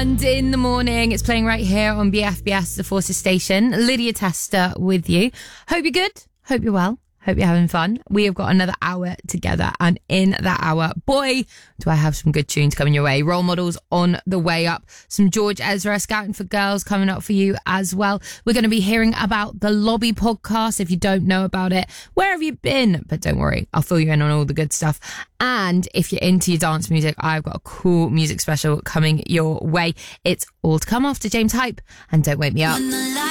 And in the morning, it's playing right here on BFBS, the Forces Station. Lydia Tester with you. Hope you're good. Hope you're well. Hope you're having fun. We have got another hour together, and in that hour, boy, do I have some good tunes coming your way. Role models on the way up. Some George Ezra, Scouting for Girls, coming up for you as well. We're going to be hearing about the Lobby podcast. If you don't know about it, where have you been? But don't worry, I'll fill you in on all the good stuff. And if you're into your dance music, I've got a cool music special coming your way. It's all to come after James Hype and Don't Wake Me Up.